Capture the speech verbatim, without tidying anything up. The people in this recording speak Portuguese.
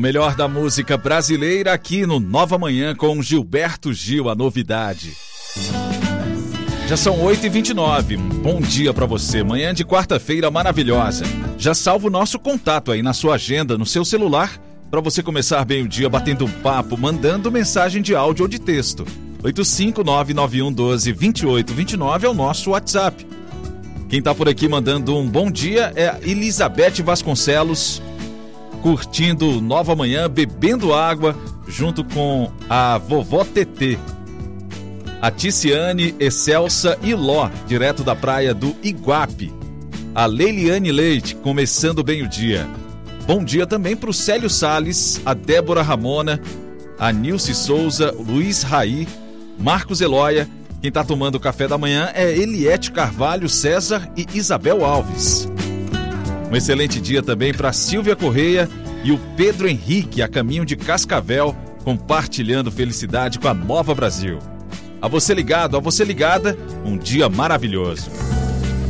O melhor da música brasileira aqui no Nova Manhã com Gilberto Gil, a novidade. Já são oito e vinte e nove, um bom dia pra você, manhã de quarta-feira maravilhosa. Já salva o nosso contato aí na sua agenda, no seu celular, pra você começar bem o dia batendo um papo, mandando mensagem de áudio ou de texto. oito cinco nove nove um um dois dois oito dois nove é o nosso WhatsApp. Quem tá por aqui mandando um bom dia é a Elizabeth Vasconcelos, curtindo Nova Manhã, bebendo água, junto com a vovó Tetê. A Ticiane Excelsa e Ló, direto da praia do Iguape. A Leiliane Leite, começando bem o dia. Bom dia também para o Célio Salles, a Débora Ramona, a Nilce Souza, Luiz Raí, Marcos Eloia. Quem está tomando o café da manhã é Eliette Carvalho, César e Isabel Alves. Um excelente dia também para Silvia Correia e o Pedro Henrique, a caminho de Cascavel, compartilhando felicidade com a Nova Brasil. A você ligado, a você ligada, um dia maravilhoso.